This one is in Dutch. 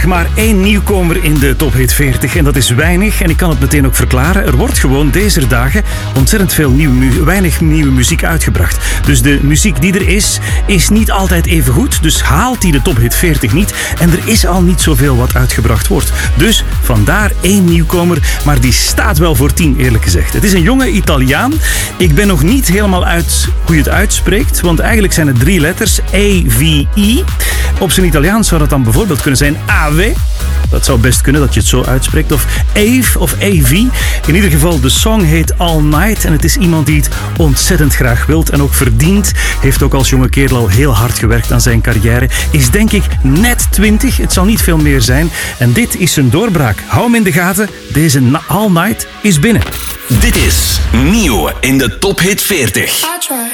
maar 1 nieuwkomer in de Top Hit 40 en dat is weinig. En ik kan het meteen ook verklaren. Er wordt gewoon deze dagen ontzettend veel weinig nieuwe muziek uitgebracht. Dus de muziek die er is niet altijd even goed. Dus haalt die de Top Hit 40 niet. En er is al niet zoveel wat uitgebracht wordt. Dus vandaar 1 nieuwkomer, maar die staat wel voor 10 eerlijk gezegd. Het is een jonge Italiaan. Ik ben nog niet helemaal uit hoe je het uitspreekt, want eigenlijk zijn het 3 letters, A-V-I. Op zijn Italiaans zou dat dan bijvoorbeeld kunnen zijn Ave. Dat zou best kunnen dat je het zo uitspreekt. Of Ave of AV. In ieder geval, de song heet All Night. En het is iemand die het ontzettend graag wilt en ook verdient. Heeft ook als jonge kerel al heel hard gewerkt aan zijn carrière. Is denk ik net 20. Het zal niet veel meer zijn. En dit is zijn doorbraak. Hou hem in de gaten. Deze All Night is binnen. Dit is nieuw in de Top Hit 40.